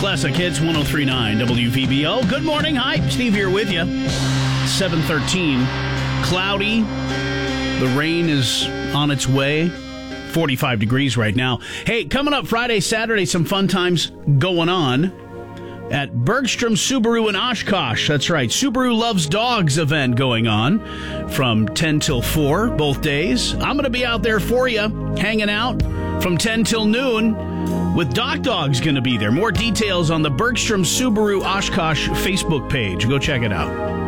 Classic Hits 103.9 WVBO. Good morning. Hi, Steve here with you. 7:13. Cloudy. The rain is on its way. 45 degrees right now. Hey, coming up Friday, Saturday, some fun times going on at Bergstrom Subaru in Oshkosh. That's right. Subaru Loves Dogs event going on from 10 till 4 both days. I'm going to be out there for you, hanging out from 10 till noon with Doc Dog's going to be there. More details on the Bergstrom Subaru Oshkosh Facebook page. Go check it out.